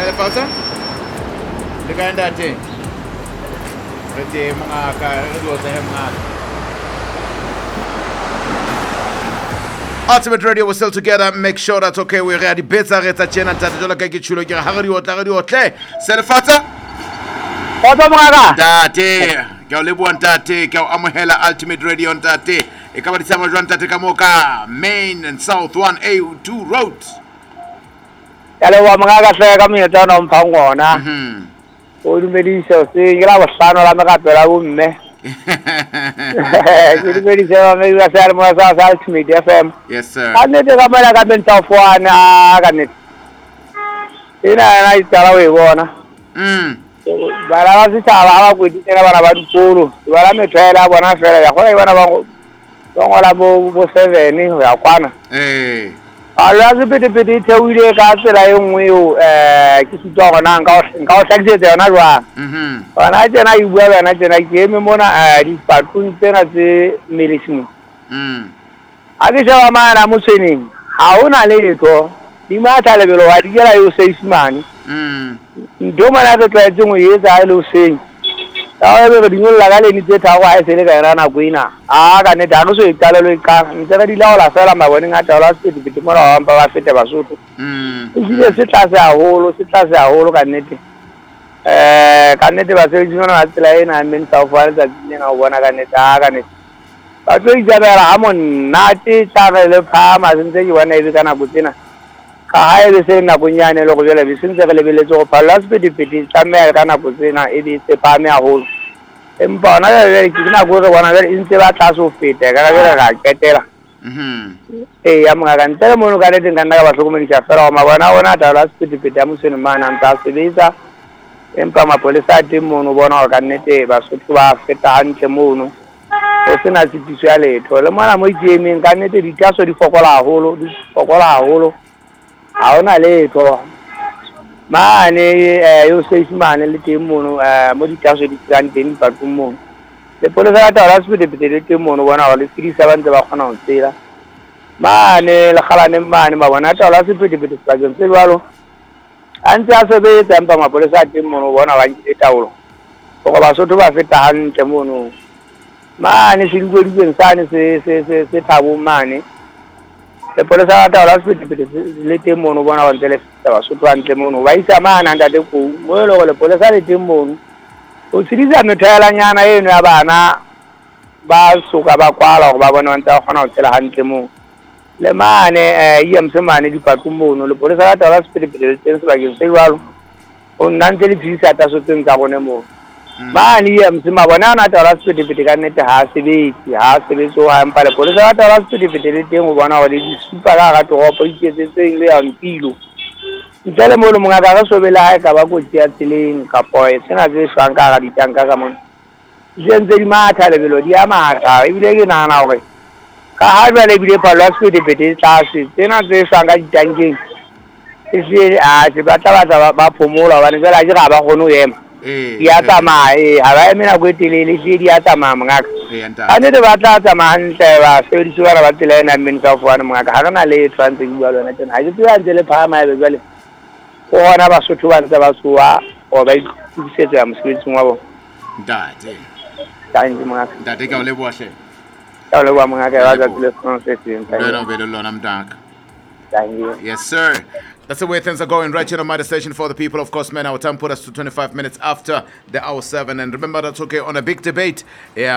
Fausa? Dengan dati. Berarti mga ka-radio sa mga Ultimate Radio, we're still together. Make sure that's okay. We're ready. Better reta chena tata jola ka kichulo ke radio tle. Selfata? Oto mga ka. Tate, ke o lebuan tate, ke o amohela Ultimate Radio tate. E ka ba di sama jwan tate ka moka Main and South 1A2 roads. Kale wa mga ka sa kami ito no mpangona. O dumedisa se ngira wasano la mga pela umme. Dumedisa me wa sa mo sa Ultimate FM. Yes sir. Ane de kamera ka ben tafwana kanit. Ina na itala we bona. Bara ba sitala ba ku ditela bana ba dipolo. Bara me tshela bona fela ya go bana ba go ngola bo 7 ya kwana. Ala se pete theoile ka tsela e nngwe o ke sitwa gona nka o tlakisetse yona jwa. Bana tsena I bua bana tsena ke eme mona di patun tsena tse medicine. A ke tshaba mana mo tseneng ha ona le letho di mata lebelo wa di kela yo seismane. Ndo mana ke tletse ngo yetsa le o seng. Ta be di ngolla ga le ni tse thago a se le ka rana kuina a ka ne da no so italelo ka ntse di laola fela mabone nga taola se di mo ra ba ba fete ba sotho se tlase haholo ka nnete ba se dino na tsela ena men sa fa tsa dina o bona ka nnete ka nnete ba tlo ijabela ha monate tavele pha ma sentse ke bona e kana botsena ka ha e se na bonyane le go jela be sentse re lebeletse go phalla sepedipedi tsa me kana botsena e di se pa me haholo empa ona le ke na go re bona le ntse ba tla so fete ka ga ra ketela ya mga ka ntele mo ka le teng kana ba hlokomedisa fela ma bona ona ta la sepedipedi ya moseno mana ntse sebetsa empa mapolesa a teng mono bona ka nnete ba sotho ba feta hantle mono o sena tshitiso ya letho le mona mo ikemeng ka nnete di tlaso di fokola haholo ha ona letho mane yo seismane le teng mono mo di tlaso di tsang teng ba tsumo le polesa ta la sepedipedi le teng mono bona le 37 ba khona ho tsela mane le khalane mane ba bona ta la sepedipedi sa jong se balo antse a sebetsa empa mapolesa a teng mono bona ba nke taolo go ba sotho ba feta hantle mono mane se go di sane se thabo mane le polesa ta la sepedipedi le teng mono bona ba ntele ba sotho hantle mono ba isa mana nda de go mo le polesa le teng mono o tsiriza methela nyana eno ya bana ba soka ba kwala go ba bona ntse gona go tsela hantle mono le mane yemse mane di patsumono le polesa ta la sepedipedi le teng se ba ke se jwalo o nnantse le tsisa ta sotseng tsa gone mo mane yemse ma bona na ta la sepedipedi ka nnete ha sebetsi o ha empa le polesa ta la sepedipedi le teng o bona gore di supa ka ga toropo iketsetseng le ya mpilo ntele mo le monga ka ga sobela ha ka ba kotsi ya tseleng ka poe sena tse swang ka ga ditanka ka mona ntse di matha lebelo di a matha ebile ke nana gore ka ha ba le bile phalwa sepedipedi tlase tsena tse swang ka ditankeng se se ba tla ba phomola ba ne jela ke ga ba gone o ema ya tsamaya ha ba emela go telele se di a tsamaya mongaka a ne de ba tla tsamaya hantle ba sebedisi bana ba tsela ena men ka fwana mongaka ha kana le tshwantse di bua lona tsena ha ke tsaya ntse le phama ebe jwale go gona ba sotho ba ntse ba soa o ba itsetse ya mosebetsing wa bona Ntate mongaka ntate ka o le bohle ka le bua mongaka ba tla le processing Velo lona mdaka. Yes sir. That's the way things are going right here on my station for the people. Of course, man, our time put us to 25 minutes after the hour 7. And remember, that's okay on a big debate. Yeah.